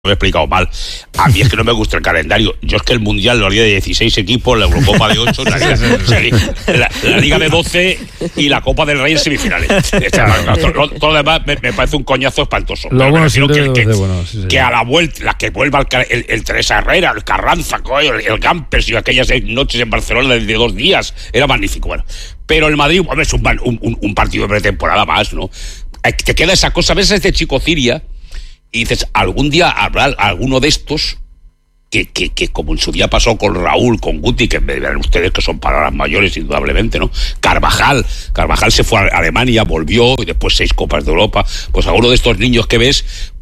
Lo he explicado mal. A mí es que no me gusta el calendario. Yo es que el Mundial lo haría de 16 equipos, la Eurocopa de 8, la Liga de 12 y la Copa del Rey en semifinales. Todo lo demás me parece un coñazo espantoso. Lo bueno que a la vuelta, que vuelva el Teresa Herrera, el Carranza, el Gampers y aquellas noches en Barcelona de 2 días, era magnífico. Bueno, pero el Madrid, hombre, es un partido de pretemporada más, ¿no? Te queda esa cosa, ves este Chico Ciria y dices, algún día habrá alguno de estos que como en su día pasó con Raúl, con Guti, que me dirán ustedes que son palabras mayores indudablemente, ¿no? Carvajal se fue a Alemania, volvió y después 6 Copas de Europa. Pues alguno de estos niños que ves,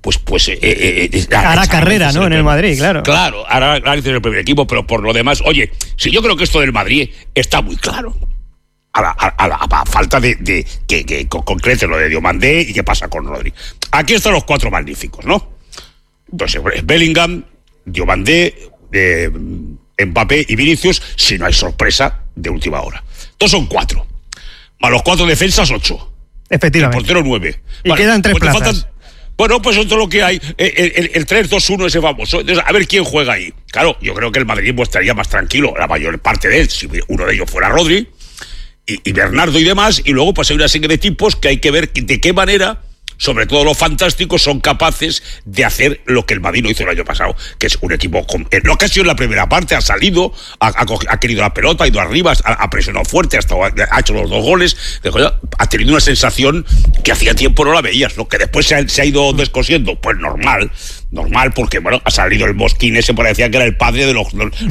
hará carrera, ¿no? En el Madrid, claro. Claro, hará en el primer equipo, pero por lo demás, oye, si yo creo que esto del Madrid está muy claro. A la falta de que concrete lo de Diomandé y qué pasa con Rodri. Aquí están los 4 magníficos, ¿no? Entonces, Bellingham, Diomandé, Mbappé y Vinicius, si no hay sorpresa de última hora. Estos son 4. Más los 4 defensas, 8. Efectivamente. El portero 9. Y vale, quedan 3 plazas. Faltan, bueno, pues esto es lo que hay. El 3-2-1 ese famoso. Entonces, a ver quién juega ahí. Claro, yo creo que el Madrid estaría más tranquilo, la mayor parte de él, si uno de ellos fuera Rodri. Y Bernardo y demás, y luego pues hay una serie de tipos que hay que ver de qué manera, sobre todo los fantásticos, son capaces de hacer lo que el Madrid no hizo el año pasado, que es un equipo, lo que ha sido en la primera parte, ha salido, ha querido la pelota, ha ido arriba, ha presionado fuerte, ha hecho los 2 goles, ha tenido una sensación que hacía tiempo no la veías, lo que después se ha ido descosiendo, pues normal, porque bueno, ha salido el Mosquín ese, parecía que era el padre de los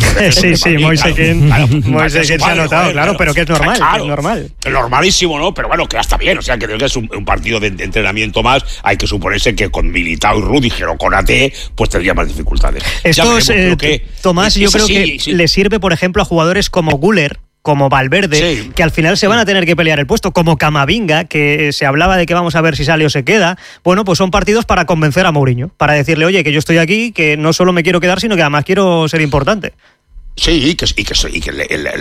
sí, Moisequín se ha notado, claro, pero que es normal, claro, es normal. Es normalísimo, ¿no? Pero bueno, que está bien, o sea, que creo que es un partido de entrenamiento más, hay que suponerse que con Militao y Rudiger o con AT, pues tendría más dificultades. Estos, Tomás, yo creo que le sirve, por ejemplo, a jugadores como Güler, como Valverde, que al final se van a tener que pelear el puesto, como Camavinga, que se hablaba de que vamos a ver si sale o se queda. Bueno, pues son partidos para convencer a Mourinho, para decirle, oye, que yo estoy aquí, que no solo me quiero quedar, sino que además quiero ser importante. Sí, que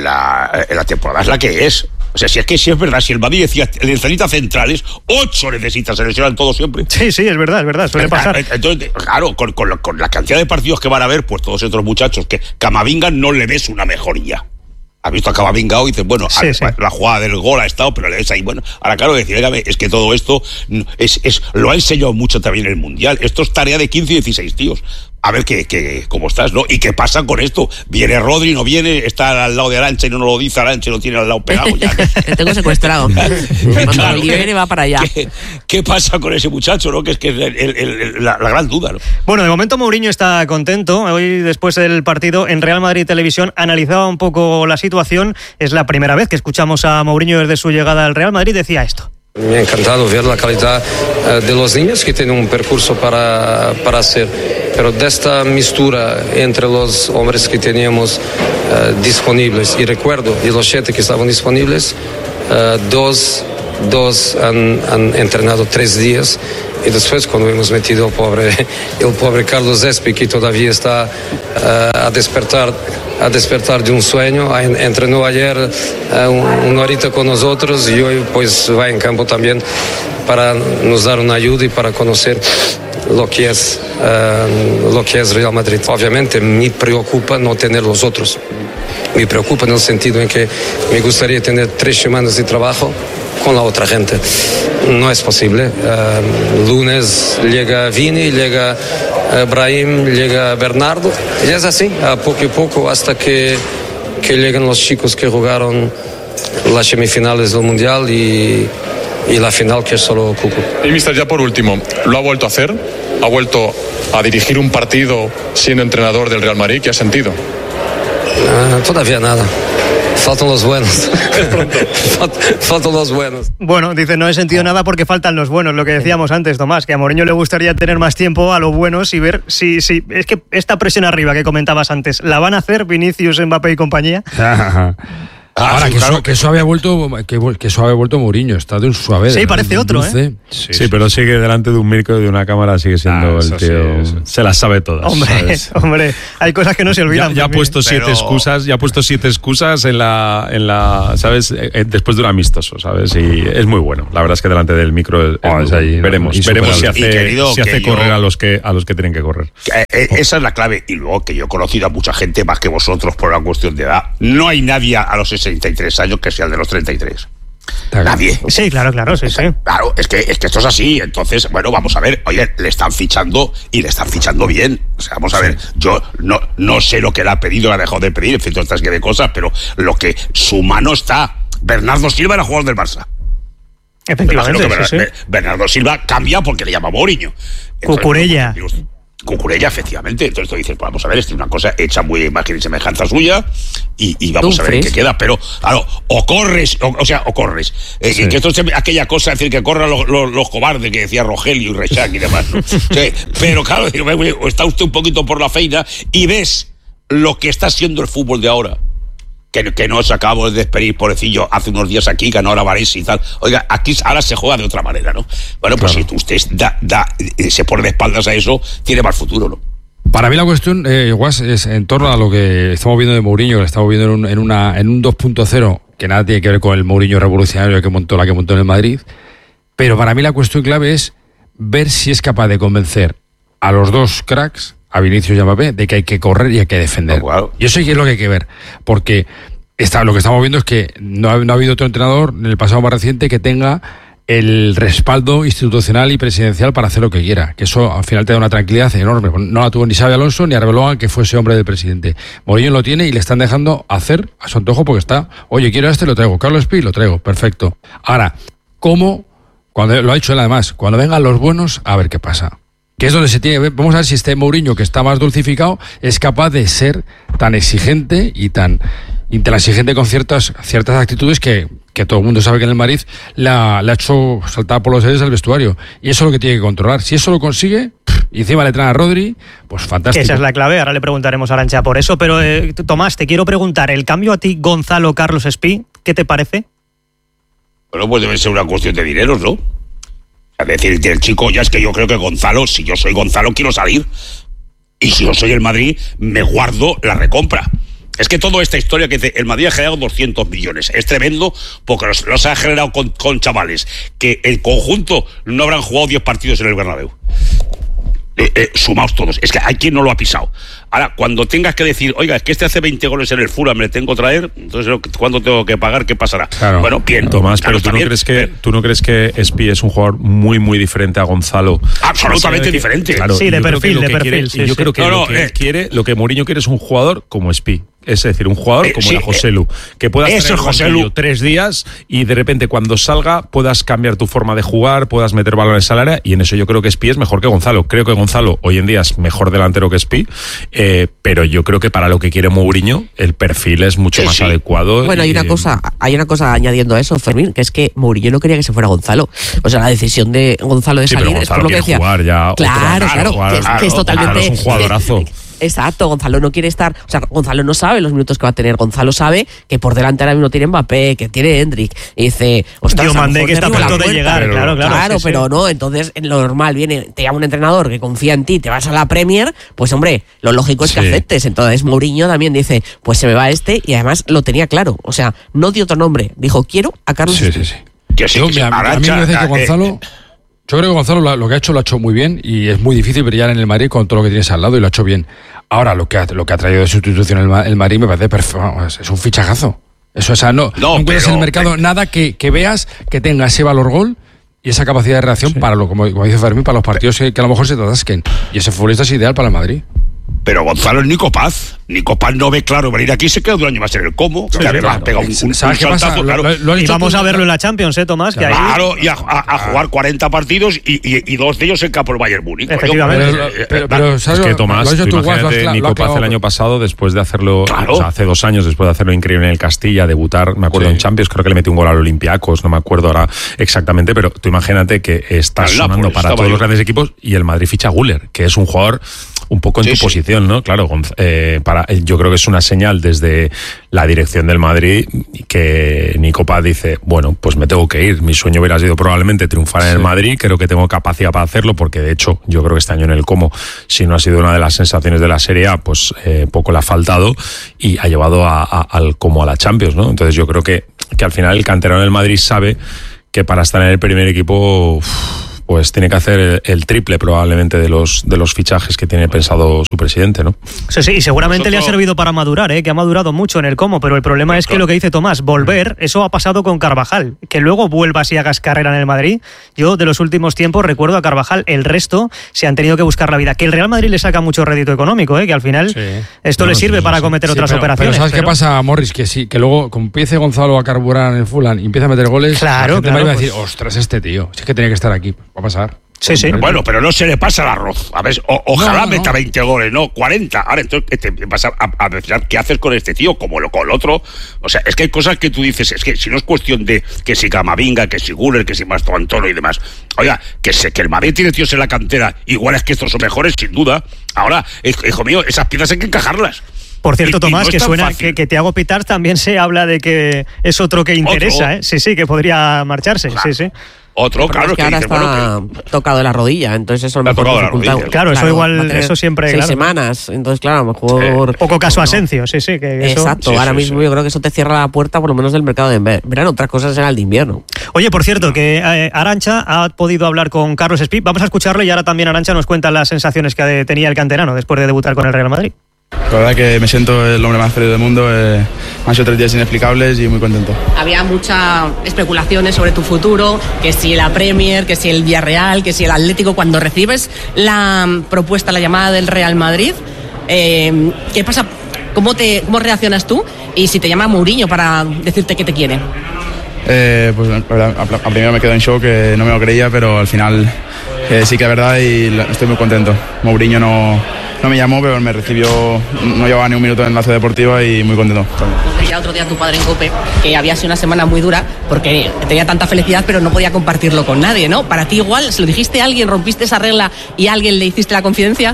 la temporada es la que es. O sea, si es verdad, si el Madrid decía, necesita centrales, 8 necesita, se lesionan todos siempre. Sí, es verdad, suele pasar. Entonces, claro, con la cantidad de partidos que van a ver, pues todos estos muchachos, que Camavinga no le ves una mejoría. Has visto a Camavinga hoy y dices, bueno, la jugada del gol ha estado, pero le ves ahí, bueno, ahora claro, es que todo esto lo ha enseñado mucho también el Mundial. Esto es tarea de 15 y 16 tíos. A ver cómo estás, ¿no? ¿Y qué pasa con esto? ¿Viene Rodri, no viene? ¿Está al lado de Arantxa y no lo dice Arantxa y lo tiene al lado pegado? Ya. Te tengo secuestrado. Cuando libere va para allá. ¿Qué pasa con ese muchacho, no? Que es la gran duda, ¿no? Bueno, de momento Mourinho está contento. Hoy, después del partido, en Real Madrid Televisión analizaba un poco la situación. Es la primera vez que escuchamos a Mourinho desde su llegada al Real Madrid. Decía esto. Me ha encantado ver la calidad de los niños que tienen un percurso para hacer, pero de esta mistura entre los hombres que teníamos disponibles, y recuerdo, de los 7 que estaban disponibles, dos han entrenado 3 días, y después cuando hemos metido el pobre Carlos Espi, que todavía está a despertar de un sueño, entrenó ayer una horita con nosotros y hoy pues va en campo también para nos dar una ayuda y para conocer lo que es Real Madrid. Obviamente me preocupa no tener los otros, me preocupa en el sentido en que me gustaría tener 3 semanas de trabajo con la otra gente. No es posible. Lunes llega Vini, llega Brahim, llega Bernardo, y es así, a poco y poco, hasta que llegan los chicos que jugaron las semifinales del Mundial y la final, que es solo Cucu. Y mister, ya por último, ¿lo ha vuelto a hacer? ¿Ha vuelto a dirigir un partido siendo entrenador del Real Madrid? ¿Qué ha sentido? Todavía nada. Faltan los buenos. Faltan los buenos. Bueno, dice, no he sentido nada porque faltan los buenos, lo que decíamos antes, Tomás, que a Mourinho le gustaría tener más tiempo a los buenos y ver si es que esta presión arriba que comentabas antes, ¿la van a hacer Vinicius, Mbappé y compañía? Ahora, que eso había vuelto Mourinho, está de un suave. Sí, parece otro, ¿eh? Sí, pero sigue delante de un micro y de una cámara, sigue siendo el tío. Sí. Se las sabe todas. Hombre, hay cosas que no se olvidan. Ya ha puesto 7 excusas en la ¿sabes? Después de un amistoso, ¿sabes? Y es muy bueno. La verdad es que delante del micro veremos si hace correr a los que tienen que correr. Esa es la clave. Y luego que yo he conocido a mucha gente más que vosotros por una cuestión de edad. No hay nadie a los 63 años que sea el de los 33. Nadie. Sí, claro, sí. Claro, es que esto es así. Entonces, bueno, vamos a ver. Oye, le están fichando y le están fichando bien. O sea, vamos a ver. Yo no sé lo que le ha pedido, le ha dejado de pedir, en fin, todas estas de cosas, pero lo que su mano está. Bernardo Silva era jugador del Barça. Efectivamente, Bernardo Silva cambia porque le llama Mourinho. Cucurella, efectivamente. Entonces tú dices, vamos a ver, es una cosa hecha muy imagen y semejanza suya y vamos a ver qué queda. Pero, claro, o corres. Que esto es aquella cosa, es decir, que corran los cobardes que decía Rogelio y Reixac y demás, ¿no? Sí, pero claro, está usted un poquito por la feina y ves lo que está siendo el fútbol de ahora. Que no se acabó de despedir, pobrecillo, hace unos días aquí, ganó ahora Varese y tal. Oiga, aquí ahora se juega de otra manera, ¿no? Bueno, pues si usted se pone de espaldas a eso, tiene más futuro, ¿no? Para mí la cuestión, Guas, es en torno a lo que estamos viendo de Mourinho, que estamos viendo en un 2.0, que nada tiene que ver con el Mourinho revolucionario que montó en el Madrid, pero para mí la cuestión clave es ver si es capaz de convencer a los dos cracks, a Vinicius y a Mbappé, de que hay que correr y hay que defender. Y eso sí es lo que hay que ver, porque lo que estamos viendo es que no ha habido otro entrenador en el pasado más reciente que tenga el respaldo institucional y presidencial para hacer lo que quiera, que eso al final te da una tranquilidad enorme. No la tuvo ni Xabi Alonso ni Arbeloa, que fue ese hombre del presidente. Mourinho lo tiene y le están dejando hacer a su antojo porque está, oye, quiero lo traigo, Carlos Pi, lo traigo, perfecto. Ahora, ¿cómo? Cuando lo ha dicho él además, cuando vengan los buenos, a ver qué pasa. Que es donde se tiene. Vamos a ver si este Mourinho, que está más dulcificado, es capaz de ser tan exigente y tan intransigente con ciertas actitudes que todo el mundo sabe que en el Madrid le ha hecho saltar por los aires al vestuario. Y eso es lo que tiene que controlar. Si eso lo consigue, y encima le traen a Rodri, pues fantástico. Esa es la clave. Ahora le preguntaremos a Arantxa por eso. Pero, Tomás, te quiero preguntar, ¿el cambio a ti, Gonzalo, Carlos Espí, qué te parece? Bueno, pues debe ser una cuestión de dineros, ¿no? Es decir, el chico, ya es que yo creo que Gonzalo, si yo soy Gonzalo, quiero salir. Y si yo soy el Madrid, me guardo la recompra. Es que toda esta historia que dice, el Madrid ha generado 200 millones. Es tremendo porque los ha generado con chavales que en conjunto no habrán jugado 10 partidos en el Bernabéu. Sumaos todos. Es que hay quien no lo ha pisado. Ahora, cuando tengas que decir, oiga, es que este hace 20 goles en el Fulham, me le tengo que traer, entonces, ¿cuándo tengo que pagar? ¿Qué pasará? Claro. Bueno, bien. Tomás, pero ¿tú no crees que Espí es un jugador muy, muy diferente a Gonzalo? Absolutamente diferente. Claro, sí, de perfil. Yo creo que lo que Mourinho quiere es un jugador como Espí. Es decir, un jugador como era Joselu, que puedas tener 3 días y de repente cuando salga puedas cambiar tu forma de jugar, puedas meter balones al área, y en eso yo creo que Espí es mejor que Gonzalo. Creo que Gonzalo hoy en día es mejor delantero que Espí, pero yo creo que para lo que quiere Mourinho el perfil es mucho más adecuado. Bueno, hay una cosa añadiendo a eso, Fermín, que es que Mourinho no quería que se fuera Gonzalo. O sea, la decisión de Gonzalo de salir es por lo que decía. Jugar ya claro, que es totalmente. Es un jugadorazo. Exacto, Gonzalo no quiere estar, o sea, Gonzalo no sabe los minutos que va a tener. Gonzalo sabe que por delante ahora mismo tiene Mbappé, que tiene Hendrik, y dice, ostras, Mandé que está a punto de llegar, claro, pero no, entonces en lo normal te llama un entrenador que confía en ti, te vas a la Premier, pues hombre, lo lógico es que aceptes. Entonces Mourinho también dice, pues se me va y además lo tenía claro, o sea, no dio otro nombre, dijo, quiero a Carlos. Sí. A mí me parece que Gonzalo... Yo creo que Gonzalo lo que ha hecho lo ha hecho muy bien y es muy difícil brillar en el Madrid con todo lo que tienes al lado y lo ha hecho bien. Ahora, lo que ha traído de sustitución el Madrid me parece perfecto, es un fichajazo. Eso, o sea, no encuentras en el mercado nada que veas que tenga ese valor gol y esa capacidad de reacción para como dice Fermín, para los partidos que a lo mejor se te atasquen. Y ese futbolista es ideal para el Madrid. Pero Gonzalo es Nico Paz. Nico Paz no ve claro venir aquí, se queda un año más en el Como. Sí, además pega un saltazo, claro. Y vamos a verlo en la Champions, Tomás. Claro, y a jugar 40 40 y 2 de ellos en campo del Bayern Múnich. Efectivamente. Pero ¿sabes que Tomás, imagínate Nico Paz el año pasado, después de hacerlo, o sea, hace 2 años, después de hacerlo increíble en el Castilla, debutar, me acuerdo en Champions, creo que le metió un gol al Olympiacos, no me acuerdo ahora exactamente, pero tú imagínate que estás sonando para todos los grandes equipos y el Madrid ficha a Güler, que es un jugador un poco en tu posición, ¿no? Claro, para yo creo que es una señal desde la dirección del Madrid que Nico Paz dice, bueno, pues me tengo que ir. Mi sueño hubiera sido probablemente triunfar en el Madrid, creo que tengo capacidad para hacerlo, porque de hecho yo creo que este año en el Como, si no ha sido una de las sensaciones de la Serie A, pues poco le ha faltado y ha llevado al Como a la Champions, ¿no? Entonces yo creo que al final el canterano del Madrid sabe que para estar en el primer equipo pues tiene que hacer el triple probablemente de los fichajes que tiene pensado su presidente, ¿no? Sí, y seguramente le ha servido para madurar, que ha madurado mucho en el Como, pero el problema es que lo que dice Tomás, volver, eso ha pasado con Carvajal, que luego vuelvas y hagas carrera en el Madrid. Yo de los últimos tiempos recuerdo a Carvajal, el resto se han tenido que buscar la vida, que el Real Madrid le saca mucho rédito económico, que al final esto le sirve para cometer otras operaciones. Pero ¿sabes qué pasa, Morris? Que luego, como empiece Gonzalo a carburar en el Fulham y empieza a meter goles, la gente va a decir, ostras, este tío, si es que tenía que estar aquí, va a pasar. Sí. Bueno, pero no se le pasa el arroz. A ver, ojalá meta 20 goles, no 40. Ahora, entonces te vas a pensar qué haces con este tío, como con el otro. O sea, es que hay cosas que tú dices, es que si no es cuestión de que si Camavinga, que si Guller, que si Mastro Antonio y demás. Oiga, que el Madrid tiene tíos en la cantera, igual es que estos son mejores, sin duda. Ahora, hijo mío, esas piezas hay que encajarlas. Por cierto, Tomás, no que suena que Thiago Pitars también se habla de que es otro que interesa, Sí, que podría marcharse, claro. Sí. Otro, claro, que ahora está tocado de la rodilla, entonces eso a lo mejor dificulta. Claro, eso igual, eso siempre. 6 semanas, entonces claro, a lo mejor. Poco caso Asensio, que exacto, ahora mismo yo creo que eso te cierra la puerta, por lo menos del mercado de verano. Otras cosas será el de invierno. Oye, por cierto, que Arantxa ha podido hablar con Carlos Espí. Vamos a escucharlo y ahora también Arantxa nos cuenta las sensaciones que tenía el canterano después de debutar con el Real Madrid. La verdad que me siento el hombre más feliz del mundo, me han sido 3 días inexplicables y muy contento. Había muchas especulaciones sobre tu futuro, que si la Premier, que si el Villarreal, que si el Atlético. Cuando recibes la propuesta, la llamada del Real Madrid, ¿qué pasa? ¿Cómo reaccionas tú? Y si te llama Mourinho para decirte que te quiere. Pues la verdad, a primero me quedo en shock, no me lo creía, pero al final sí que es verdad y estoy muy contento. Mourinho no me llamó, pero me recibió, no llevaba ni un minuto en Enlace Deportiva y muy contento. Ya otro día tu padre en COPE, que había sido una semana muy dura porque tenía tanta felicidad pero no podía compartirlo con nadie, ¿no? Para ti igual, ¿se lo dijiste a alguien, rompiste esa regla y a alguien le hiciste la confidencia?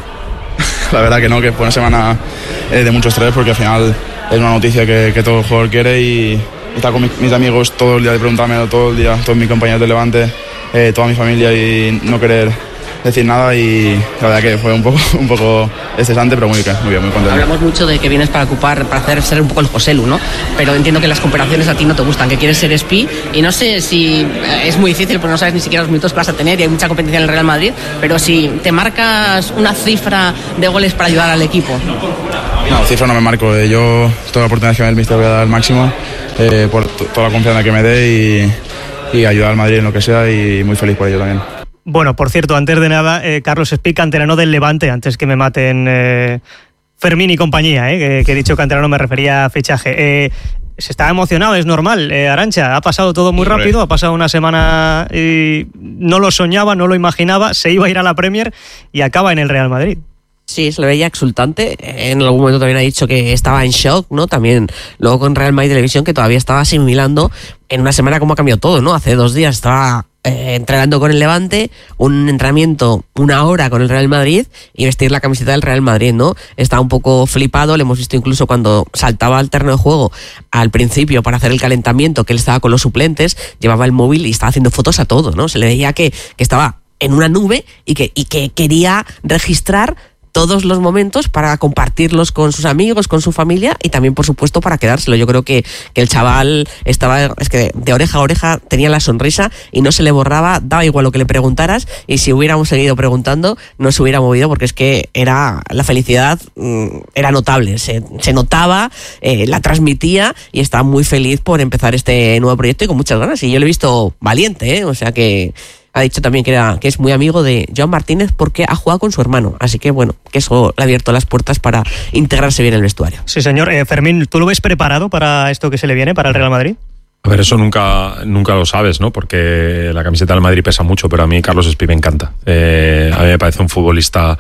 La verdad que no, que fue una semana de mucho estrés porque al final es una noticia que todo el jugador quiere y estar con mis amigos todo el día de preguntármelo, todo el día, todos mis compañeros de Levante, toda mi familia y no querer decir nada y la verdad que fue un poco estresante, pero muy bien, muy contento. Hablamos mucho de que vienes para ser un poco el Joselu, ¿no? Pero entiendo que las comparaciones a ti no te gustan, que quieres ser Espí y no sé si es muy difícil porque no sabes ni siquiera los minutos que vas a tener y hay mucha competencia en el Real Madrid, pero si te marcas una cifra de goles para ayudar al equipo. No, cifra no me marco, yo toda la oportunidad que me dé el míster voy a dar al máximo por toda la confianza que me dé y ayudar al Madrid en lo que sea y muy feliz por ello también. Bueno, por cierto, antes de nada, Carlos Espí, canterano del Levante, antes que me maten Fermín y compañía, que he dicho canterano me refería a fichaje. Se está emocionado, es normal, Arantxa, ha pasado todo muy rápido, ha pasado una semana y no lo soñaba, no lo imaginaba, se iba a ir a la Premier y acaba en el Real Madrid. Sí, se le veía exultante. En algún momento también ha dicho que estaba en shock, ¿no? También luego con Real Madrid Televisión, que todavía estaba asimilando en una semana cómo ha cambiado todo, ¿no? Hace 2 días estaba entrenando con el Levante, un entrenamiento 1 hora con el Real Madrid y vestir la camiseta del Real Madrid, ¿no? Estaba un poco flipado, le hemos visto incluso cuando saltaba al terreno de juego al principio para hacer el calentamiento, que él estaba con los suplentes, llevaba el móvil y estaba haciendo fotos a todo, ¿no? Se le veía que estaba en una nube y que quería registrar todos los momentos para compartirlos con sus amigos, con su familia y también, por supuesto, para quedárselo. Yo creo que el chaval estaba, es que de oreja a oreja tenía la sonrisa y no se le borraba, daba igual lo que le preguntaras y si hubiéramos seguido preguntando no se hubiera movido porque es que la felicidad era notable, se notaba, la transmitía y estaba muy feliz por empezar este nuevo proyecto y con muchas ganas. Y yo lo he visto valiente, o sea que ha dicho también que es muy amigo de Joan Martínez porque ha jugado con su hermano. Así que, bueno, que eso le ha abierto las puertas para integrarse bien en el vestuario. Sí, señor. Fermín, ¿tú lo ves preparado para esto que se le viene, para el Real Madrid? A ver, eso nunca lo sabes, ¿no? Porque la camiseta del Madrid pesa mucho, pero a mí Carlos Espí me encanta. A mí me parece un futbolista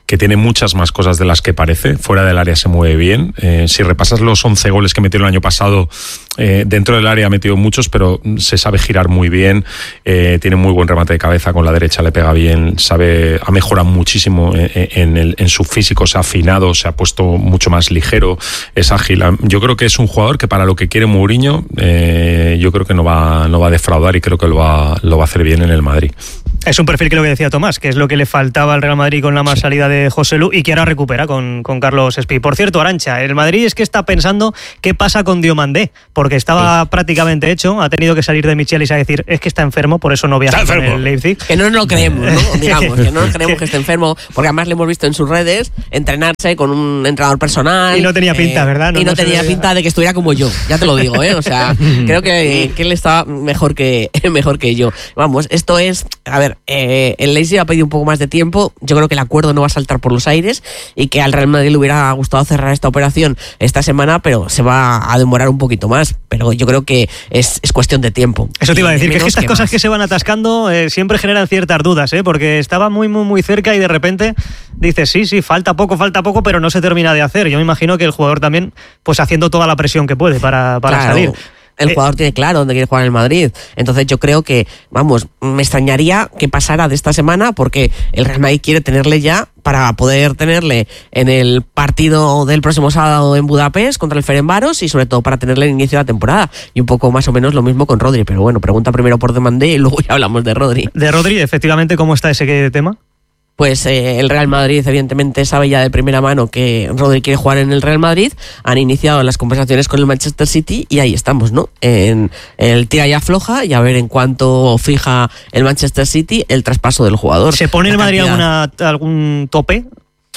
que tiene muchas más cosas de las que parece. Fuera del área se mueve bien. Si repasas los 11 goles que metió el año pasado, dentro del área ha metido muchos, pero se sabe girar muy bien, tiene muy buen remate de cabeza, con la derecha le pega bien, ha mejorado muchísimo en su físico, se ha afinado, se ha puesto mucho más ligero, es ágil. Yo creo que es un jugador que, para lo que quiere Mourinho, yo creo que no va a defraudar, y creo que lo va a hacer bien en el Madrid. Es un perfil que lo que decía Tomás, que es lo que le faltaba al Real Madrid con la más salida de Joselu, y que ahora recupera con Carlos Espí. Por cierto, Arantxa, el Madrid es que está pensando qué pasa con Diomandé, porque estaba prácticamente hecho, ha tenido que salir de Michelis a decir, es que está enfermo, por eso no viaja con el Leipzig. Que no nos lo creemos, ¿no? Digamos, que no nos creemos que esté enfermo, porque además le hemos visto en sus redes entrenarse con un entrenador personal. Y no tenía pinta, ¿verdad? No tenía pinta de que estuviera como yo, ya te lo digo, ¿eh? O sea, creo que él está mejor que yo. Vamos, esto es, a ver, el Leipzig ha pedido un poco más de tiempo. Yo creo que el acuerdo no va a saltar por los aires, y que al Real Madrid le hubiera gustado cerrar esta operación esta semana, pero se va a demorar un poquito más. Pero yo creo que es cuestión de tiempo. Eso te iba a decir, que estas cosas que se van atascando siempre generan ciertas dudas, porque estaba muy, muy, muy cerca, y de repente dices, sí, falta poco, pero no se termina de hacer. Yo me imagino que el jugador también, pues haciendo toda la presión que puede para salir. El jugador tiene claro dónde quiere jugar en el Madrid. Entonces yo creo que, me extrañaría que pasara de esta semana, porque el Real Madrid quiere tenerle ya para poder tenerle en el partido del próximo sábado en Budapest contra el Ferencváros, y sobre todo para tenerle en el inicio de la temporada. Y un poco más o menos lo mismo con Rodri. Pero bueno, pregunta primero por Diomandé y luego ya hablamos de Rodri. De Rodri, efectivamente, ¿cómo está ese tema? Pues el Real Madrid evidentemente sabe ya de primera mano que Rodri quiere jugar en el Real Madrid. Han iniciado las conversaciones con el Manchester City y ahí estamos, ¿no? En el tira y afloja, y a ver en cuánto fija el Manchester City el traspaso del jugador. ¿Se pone el Madrid algún tope?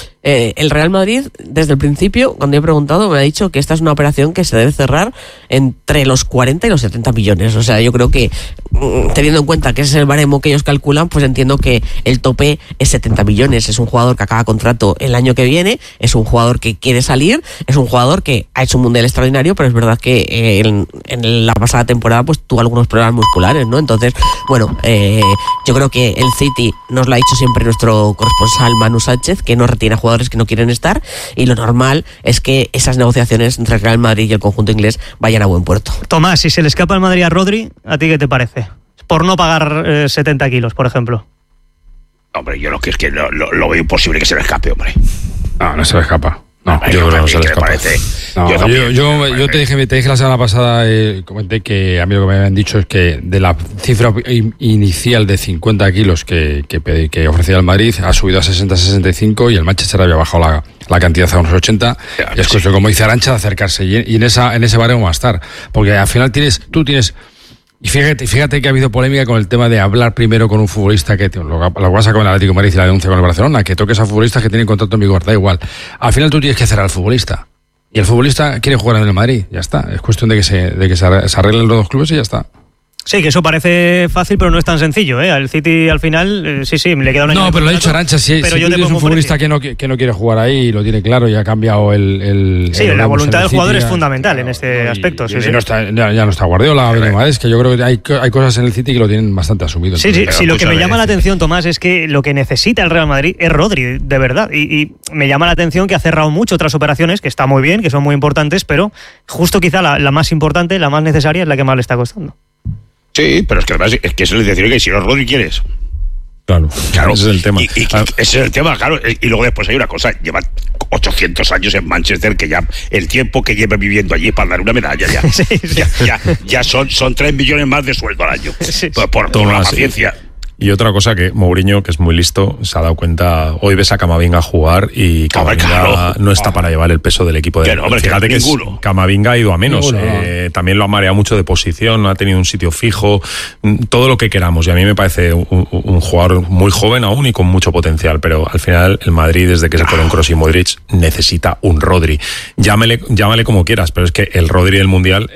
El Real Madrid, desde el principio, cuando he preguntado, me ha dicho que esta es una operación que se debe cerrar entre los 40 y los 70 millones. O sea, yo creo que, teniendo en cuenta que ese es el baremo que ellos calculan, pues entiendo que el tope es 70 millones. Es un jugador que acaba contrato el año que viene, es un jugador que quiere salir, es un jugador que ha hecho un mundial extraordinario, pero es verdad que en la pasada temporada pues tuvo algunos problemas musculares, ¿no? Entonces, bueno, yo creo que el City, nos lo ha dicho siempre nuestro corresponsal Manu Sánchez, que no retiene a jugadores que no quieren estar, y lo normal es que esas negociaciones entre el Real Madrid y el conjunto inglés vayan a buen puerto. Tomás, si se le escapa el Madrid a Rodri, ¿a ti qué te parece? Por no pagar 70 kilos, por ejemplo. Hombre, yo es que lo veo imposible que se le escape, hombre. No se le escapa. No, yo creo que no se le escapa. Yo te dije la semana pasada, comenté que a mí lo que me habían dicho es que de la cifra inicial de 50 kilos que ofrecía el Madrid, ha subido a 60-65, y el Manchester había bajado la cantidad a unos 80. Y es cuestión, como dice Arantxa, de acercarse, y en ese baremo va a estar, porque al final tú tienes. Y fíjate que ha habido polémica con el tema de hablar primero con un futbolista, que lo pasa con el Atlético de Madrid y la denuncia con el Barcelona, que toques a futbolistas que tienen contrato en vigor, da igual. Al final tú tienes que cerrar al futbolista. Y el futbolista quiere jugar en el Madrid, ya está. Es cuestión de que se arreglen los dos clubes y ya está. Sí, que eso parece fácil, pero no es tan sencillo, ¿eh? Al City, al final, sí, le queda un año. No, pero lo ha dicho Arantxa, si tú tienes un futbolista que no quiere jugar ahí, y lo tiene claro, y ha cambiado Sí, la voluntad del jugador es fundamental en este aspecto. Sí. Ya no está Guardiola, es que yo creo que hay cosas en el City que lo tienen bastante asumido. Sí, lo que me llama la atención, Tomás, es que lo que necesita el Real Madrid es Rodri, de verdad. Y me llama la atención que ha cerrado mucho otras operaciones, que está muy bien, que son muy importantes, pero justo quizá la más importante, la más necesaria, es la que más le está costando. Sí, pero es que además es que eso es decir que si no Rodri quieres. Claro, ese es el tema. Ese es el tema, claro. Y luego después hay una cosa, lleva 800 años en Manchester, que ya el tiempo que lleva viviendo allí para dar una medalla ya son 3 millones más de sueldo al año. Por la paciencia. Y otra cosa, que Mourinho, que es muy listo, se ha dado cuenta. Hoy ves a Camavinga jugar, y Camavinga no está para llevar el peso del equipo. Fíjate que Camavinga ha ido a menos. También lo ha mareado mucho de posición, no ha tenido un sitio fijo, todo lo que queramos. Y a mí me parece un jugador muy joven aún y con mucho potencial. Pero al final el Madrid, desde que se fueron Kroos y Modric, necesita un Rodri. Llámale como quieras, pero es que el Rodri del Mundial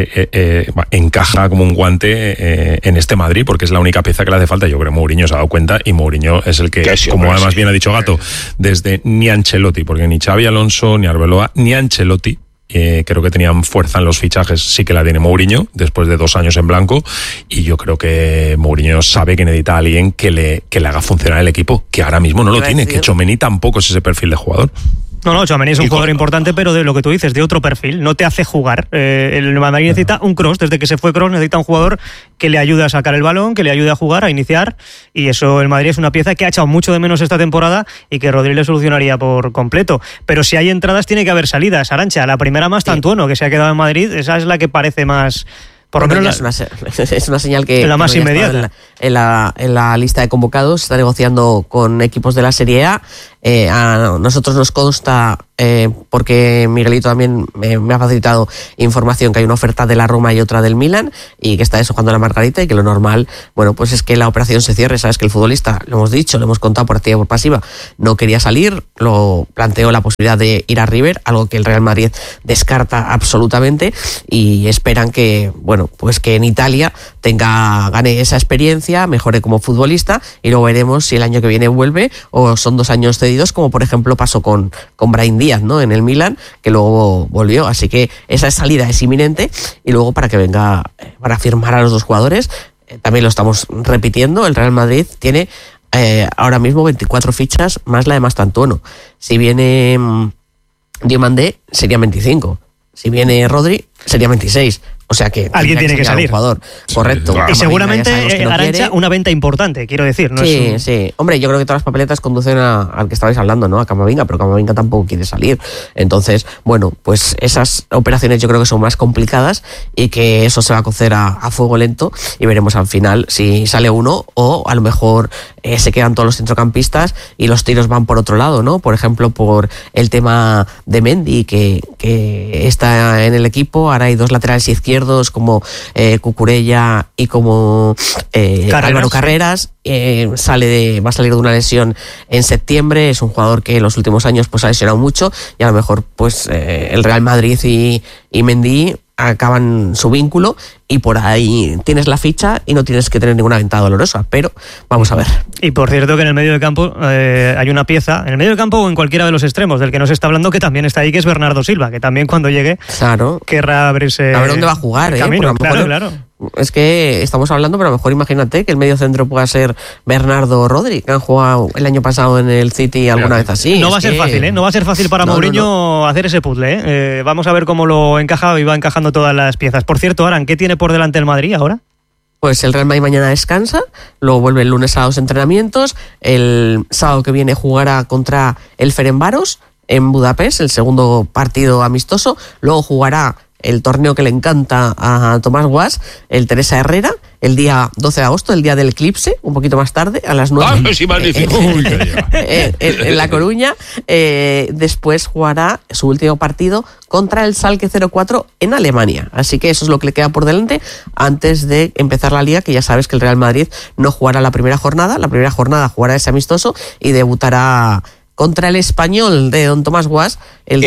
encaja como un guante en este Madrid, porque es la única pieza que le hace falta. Yo creo que Mourinho se ha dado cuenta, y Mourinho es el que como además bien ha dicho Gato, desde ni Ancelotti, porque ni Xabi Alonso, ni Arbeloa, ni Ancelotti creo que tenían fuerza en los fichajes, sí que la tiene Mourinho, después de 2 años en blanco, y yo creo que Mourinho sabe que necesita a alguien que le haga funcionar el equipo, que ahora mismo no lo tiene, que Tchouaméni tampoco es ese perfil de jugador. No, Tchouaméni es un jugador importante, pero de lo que tú dices, de otro perfil, no te hace jugar. El Madrid necesita un Kroos, desde que se fue Kroos necesita un jugador que le ayude a sacar el balón, que le ayude a jugar, a iniciar, y eso el Madrid es una pieza que ha echado mucho de menos esta temporada y que Rodri le solucionaría por completo. Pero si hay entradas tiene que haber salidas, Arantxa. La primera más Tantuono, que se ha quedado en Madrid, esa es la que parece más... Por lo menos es una señal que la más inmediata. En la lista de convocados está negociando con equipos de la Serie A. A nosotros nos consta, porque Miguelito también me ha facilitado información, que hay una oferta de la Roma y otra del Milan, y que está deshojando la margarita, y que lo normal, bueno, pues es que la operación se cierre. Sabes que el futbolista, lo hemos dicho, lo hemos contado por activa y por pasiva, no quería salir, lo planteó la posibilidad de ir a River, algo que el Real Madrid descarta absolutamente, y esperan que, bueno, pues que en Italia gane esa experiencia, mejore como futbolista, y luego veremos si el año que viene vuelve o son 2 años cedidos, como por ejemplo pasó con Brahim Díaz, ¿no?, en el Milan, que luego volvió. Así que esa salida es inminente, y luego para que venga para firmar a los 2 jugadores, también lo estamos repitiendo, el Real Madrid tiene ahora mismo 24 fichas más la de Mastantuono. Si viene Diomandé serían 25, si viene Rodri serían 26. O sea que alguien tiene que salir. Jugador. Correcto. Y seguramente, Arantxa, una venta importante, quiero decir. ¿No? Sí. Hombre, yo creo que todas las papeletas conducen al que estabais hablando, ¿no? A Camavinga, pero Camavinga tampoco quiere salir. Entonces, bueno, pues esas operaciones yo creo que son más complicadas, y que eso se va a cocer a fuego lento, y veremos al final si sale uno, o a lo mejor se quedan todos los centrocampistas y los tiros van por otro lado, ¿no? Por ejemplo, por el tema de Mendy, que está en el equipo. Ahora hay 2 laterales izquierdos, como Cucurella y como Álvaro Carreras. Va a salir de una lesión en septiembre. Es un jugador que en los últimos años pues ha lesionado mucho, y a lo mejor pues el Real Madrid y Mendy acaban su vínculo, y por ahí tienes la ficha y no tienes que tener ninguna venta dolorosa, pero vamos a ver. Y por cierto que en el medio del campo hay una pieza, en el medio del campo o en cualquiera de los extremos, del que no se está hablando, que también está ahí, que es Bernardo Silva, que también cuando llegue querrá abrirse a ver dónde va a jugar, camino. Claro. Es que estamos hablando, pero a lo mejor imagínate que el medio centro pueda ser Bernardo o Rodri, que han jugado el año pasado en el City alguna vez así. No va a ser fácil, no va a ser fácil para Mourinho hacer ese puzzle. Vamos a ver cómo lo encaja y va encajando todas las piezas. Por cierto, Aran, ¿qué tiene por delante el Madrid ahora? Pues el Real Madrid mañana descansa, luego vuelve el lunes a los entrenamientos, el sábado que viene jugará contra el Ferencváros en Budapest, el segundo partido amistoso, luego jugará el torneo que le encanta a Tomás Guas, el Teresa Herrera, el día 12 de agosto, el día del eclipse, un poquito más tarde, a las 9. Sí, magnífico. En La Coruña. Después jugará su último partido contra el Schalke 04 en Alemania. Así que eso es lo que le queda por delante antes de empezar la Liga, que ya sabes que el Real Madrid no jugará la primera jornada. La primera jornada jugará ese amistoso y debutará contra el Español de don Tomás Guas el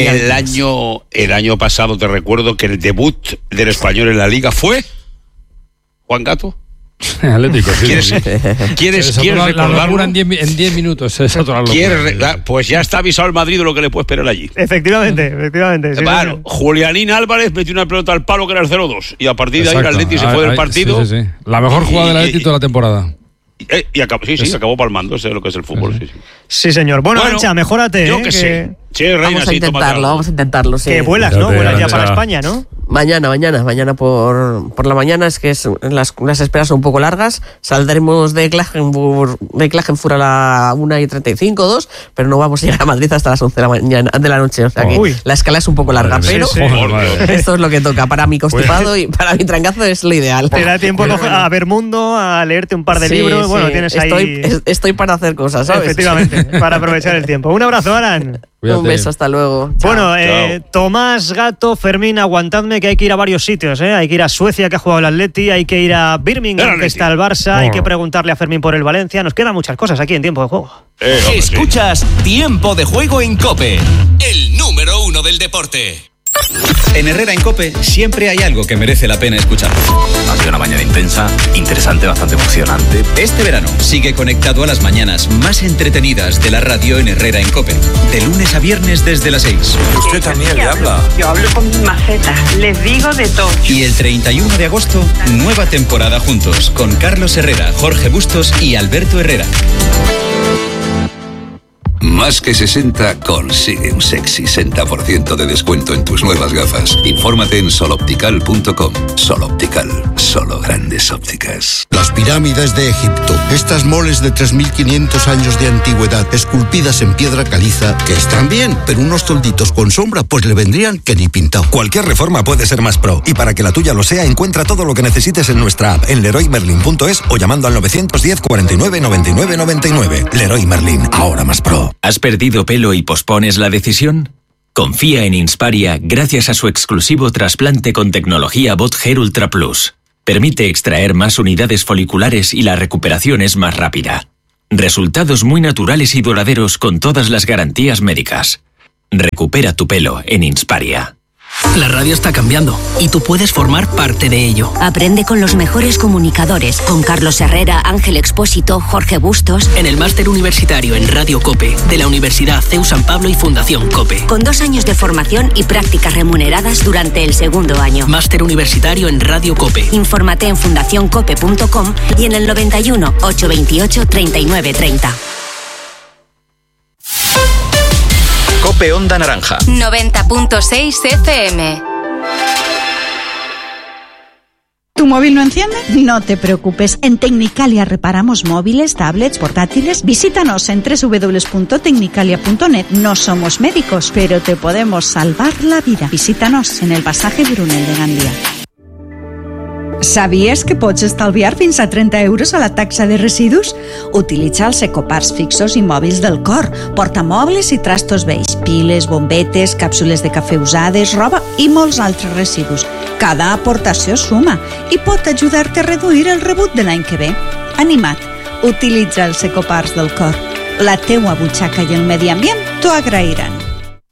año pasado. Te recuerdo que el debut del Español en la Liga fue Juan Gato. Atlético, sí. ¿Quieres recordarlo? En 10 minutos. Pues ya está avisado el Madrid de lo que le puede esperar allí. Efectivamente. Sí, claro, Julianín Álvarez metió una pelota al palo que era el 0-2, y a partir de ahí el Atleti se fue del partido. Sí. La mejor jugada del Atleti toda la temporada. Acabó palmando, eso es lo que es el fútbol. Sí. Señor. Bueno, Arantxa, mejórate. Yo que sé. Sí, Reina, vamos a intentarlo, sí. Que vuelas, ¿no? Vuelas ya para España, ¿no? Mañana por la mañana, es que las esperas son un poco largas. Saldremos de Klagenfurt a la 1:35, 2, pero no vamos a llegar a Madrid hasta las 11 de la noche. O sea que la escala es un poco larga, pero esto es lo que toca. Para mi constipado y para mi trancazo es lo ideal. Te da tiempo a ver mundo, a leerte un par de libros. Bueno, tienes ahí... Estoy para hacer cosas, ¿sabes? Efectivamente, para aprovechar el tiempo. Un abrazo, Aran. Cuídate. Un beso, hasta luego. Chao. Bueno, Tomás, Gato, Fermín, aguantadme que hay que ir a varios sitios. Hay que ir a Suecia, que ha jugado el Atleti, hay que ir a Birmingham, que está el Barça, hay que preguntarle a Fermín por el Valencia. Nos quedan muchas cosas aquí en Tiempo de Juego. Escuchas Tiempo de Juego en COPE, el número 1 del deporte. En Herrera en COPE siempre hay algo que merece la pena escuchar. Ha sido una mañana intensa, interesante, bastante emocionante. Este verano sigue conectado a las mañanas más entretenidas de la radio en Herrera en COPE. De lunes a viernes desde las 6. Usted también le habla. Yo hablo con mis macetas, les digo de todo. Y el 31 de agosto, nueva temporada juntos con Carlos Herrera, Jorge Bustos y Alberto Herrera. Más que 60 consigue un sexy 60% de descuento en tus nuevas gafas. Infórmate en soloptical.com. Sol Optical, solo grandes ópticas. Las pirámides de Egipto. Estas moles de 3.500 años de antigüedad, esculpidas en piedra caliza, que están bien, pero unos tolditos con sombra pues le vendrían que ni pintado. Cualquier reforma puede ser más pro, y para que la tuya lo sea, encuentra todo lo que necesites en nuestra app, en leroymerlin.es o llamando al 910 49 99 99. Leroy Merlin, ahora más pro. ¿Has perdido pelo y pospones la decisión? Confía en Insparia gracias a su exclusivo trasplante con tecnología BotHair Ultra Plus. Permite extraer más unidades foliculares y la recuperación es más rápida. Resultados muy naturales y duraderos con todas las garantías médicas. Recupera tu pelo en Insparia. La radio está cambiando y tú puedes formar parte de ello. Aprende con los mejores comunicadores, con Carlos Herrera, Ángel Expósito, Jorge Bustos. En el máster universitario en Radio COPE de la Universidad CEU San Pablo y Fundación COPE. Con 2 años de formación y prácticas remuneradas durante el segundo año. Máster universitario en Radio COPE. Infórmate en fundacioncope.com y en el 91 828 39 30. COPE Onda Naranja 90.6 FM. ¿Tu móvil no enciende? No te preocupes. En Tecnicalia reparamos móviles, tablets, portátiles. Visítanos en www.tecnicalia.net. No somos médicos, pero te podemos salvar la vida. Visítanos en el pasaje Brunel de Gandia. Sabies que pots estalviar fins a 30 euros a la taxa de residus? Utilitza els ecopars fixos i mòbils del Cor, portamobles i trastos vells, piles, bombetes, càpsules de cafè usades, roba i molts altres residus. Cada aportació suma i pot ajudar-te a reduir el rebut de l'any que ve. Anima't, utilitza els ecopars del Cor. La teua butxaca i el medi ambient t'ho agrairan.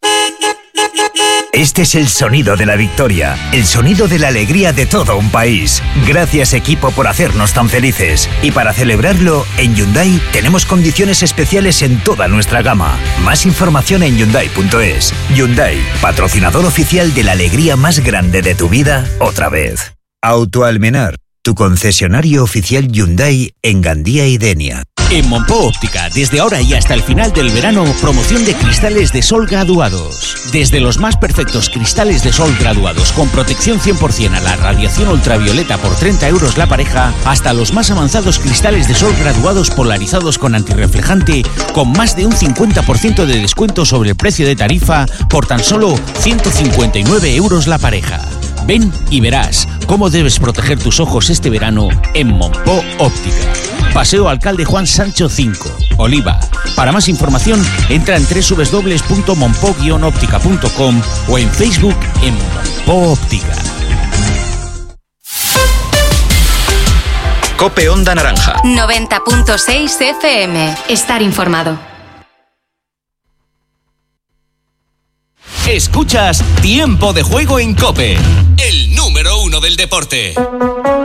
Este es el sonido de la victoria, el sonido de la alegría de todo un país. Gracias, equipo, por hacernos tan felices. Y para celebrarlo, en Hyundai tenemos condiciones especiales en toda nuestra gama. Más información en Hyundai.es. Hyundai, patrocinador oficial de la alegría más grande de tu vida, otra vez. Autoalmenar, tu concesionario oficial Hyundai en Gandía y Denia. En Monpó Óptica, desde ahora y hasta el final del verano, promoción de cristales de sol graduados. Desde los más perfectos cristales de sol graduados con protección 100% a la radiación ultravioleta por 30 euros la pareja, hasta los más avanzados cristales de sol graduados polarizados con antirreflejante con más de un 50% de descuento sobre el precio de tarifa por tan solo 159 euros la pareja. Ven y verás cómo debes proteger tus ojos este verano en Monpó Óptica. Paseo Alcalde Juan Sancho 5, Oliva. Para más información, entra en www.monpo-óptica.com o en Facebook en Monpó Óptica. COPE Onda Naranja 90.6 FM. Estar informado. Escuchas Tiempo de Juego en COPE, el número 1 del deporte.